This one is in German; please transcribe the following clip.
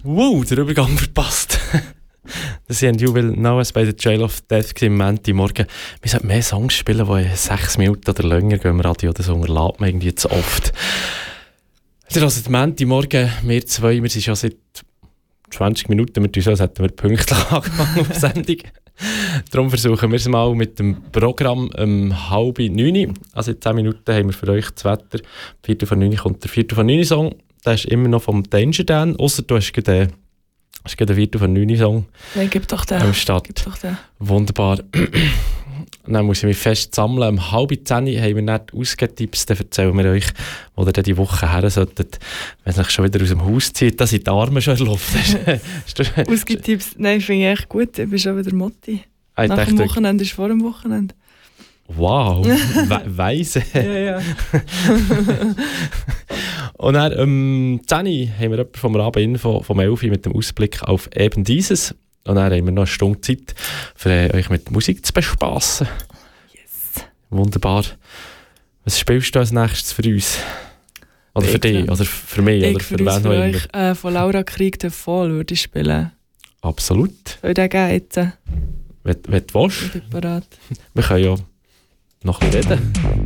Wow, der Übergang verpasst. Das sind You Will Know Us bei The Trail of Death am Montagmorgen. Wir sollten mehr Songs spielen, die 6 Minuten oder länger gehen im Radio. Das unterlässt man irgendwie zu oft. Also Montagmorgen, wir zwei, wir sind schon seit 20 Minuten mit uns, als hätten wir pünktlich angefangen auf Sendung. Darum versuchen wir es mal mit dem Programm 8:30. Also in 10 Minuten haben wir für euch das Wetter. 8:45 kommt der 8:45 Song. Der ist immer noch vom Danger Dan. Ausser du hast gerade einen 8:45 Song. Nein, gib doch den. Am Start. Gib doch den. Wunderbar. Dann muss ich mich fest sammeln. 9:30 haben wir dann die Ausgetipps. Dann erzählen wir euch, wo ihr dann die Woche her solltet, wenn es euch schon wieder aus dem Haus zieht. Da sind die Arme schon in der Luft. Ausgetipps? Nein, finde ich echt gut. Ich bin schon wieder Motti. Nach dem Wochenende ist vor dem Wochenende. Wow, weise. Ja. Und dann 10 haben wir jemanden vom Rabeninfo vom 11 mit dem Ausblick auf eben dieses. Und dann haben wir noch eine Stunde Zeit, für euch mit Musik zu bespassen. Yes. Wunderbar. Was spielst du als nächstes für uns? Oder für dich? Oder für mich? Oder für wen auch immer? Euch von Laura Krieg den Fall würde ich spielen. Absolut. Soll ich den geben jetzt? Wenn du willst. Ich bin bereit. Wir können ja noch ein bisschen reden.